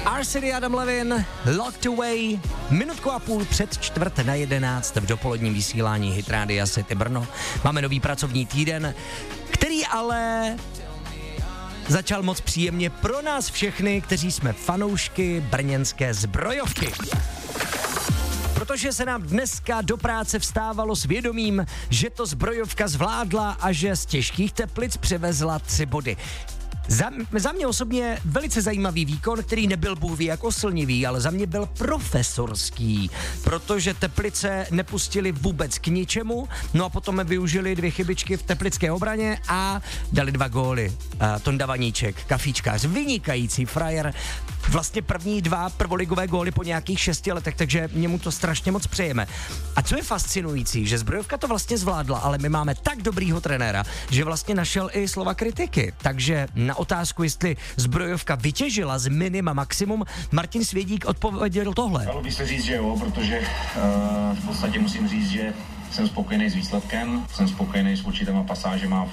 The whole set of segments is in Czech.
R-City, Adam Levin, Locked Away, minutku a půl před 10:45 v dopoledním vysílání Hit Rádia City Brno. Máme nový pracovní týden, který ale začal moc příjemně pro nás všechny, kteří jsme fanoušky brněnské zbrojovky. Protože se nám dneska do práce vstávalo s vědomím, že to zbrojovka zvládla a že z těžkých Teplic přivezla 3 body. Za mě osobně velice zajímavý výkon, který nebyl bůh ví jak oslnivý, ale za mě byl profesorský, protože Teplice nepustili vůbec k ničemu, no a potom využili 2 chybičky v teplické obraně a dali 2 góly. Tonda Vaníček, kafíčkář, vynikající frajer, vlastně první 2 prvoligové góly po nějakých 6 letech, takže němu to strašně moc přejeme. A co je fascinující, že zbrojovka to vlastně zvládla, ale my máme tak dobrýho trenéra, že vlastně našel i slova kritiky, takže na otázku, jestli zbrojovka vytěžila z minima maximum, Martin Svědík odpověděl tohle. Dalo by se říct, že jo, protože v podstatě musím říct, že jsem spokojený s výsledkem, jsem spokojený s určitýma pasážema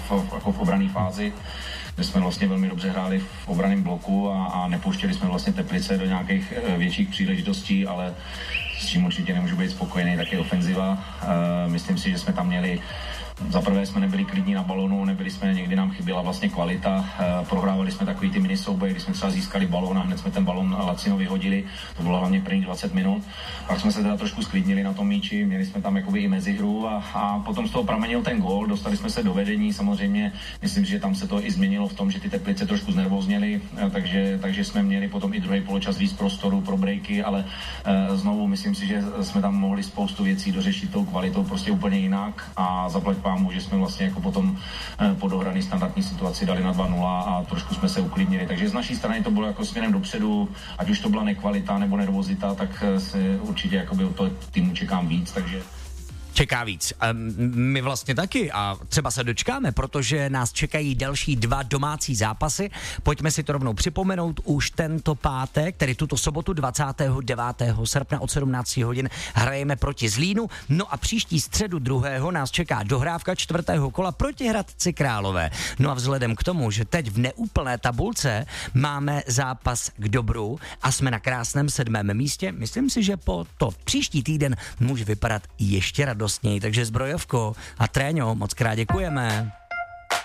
v obranné fázi, kde jsme vlastně velmi dobře hráli v obranném bloku a nepouštěli jsme vlastně Teplice do nějakých větších příležitostí, ale s čím určitě nemůžu být spokojený, tak je ofenziva. Myslím si, že jsme tam měli. Za prvé jsme nebyli klidní na balonu, někdy nám chyběla vlastně kvalita, prohrávali jsme takový ty minisouboje, kdy jsme třeba získali balón a hned jsme ten balón Lacino vyhodili, to bylo hlavně první 20 minut. Pak jsme se teda trošku sklidnili na tom míči, měli jsme tam jakoby i mezihru a potom z toho pramenil ten gól, dostali jsme se do vedení, samozřejmě myslím, že tam se to i změnilo v tom, že ty Teplice trošku znervózněly, takže jsme měli potom i druhý poločas víc prostoru pro breaky, ale znovu myslím si, že jsme tam mohli spoustu věcí dořešit tou kvalitou prostě úplně jinak a zaplať pámu, že jsme vlastně jako potom po dohraný standardní situaci dali na 2-0 a trošku jsme se uklidnili. Takže z naší strany to bylo jako směrem dopředu, ať už to byla nekvalita nebo nervozita, tak se určitě jakoby od toho týmu čekám víc, takže... Čeká víc. My vlastně taky a třeba se dočkáme, protože nás čekají další 2 domácí zápasy. Pojďme si to rovnou připomenout. Už tento pátek, tedy tuto sobotu 29. srpna od 17 hodin hrajeme proti Zlínu. No a příští středu 2. nás čeká dohrávka 4. kola proti Hradci Králové. No a vzhledem k tomu, že teď v neúplné tabulce máme zápas k dobru a jsme na krásném 7. místě, myslím si, že po to příští týden může vypadat ještě radost. Takže zbrojovko a Tréňo, moc krát děkujeme.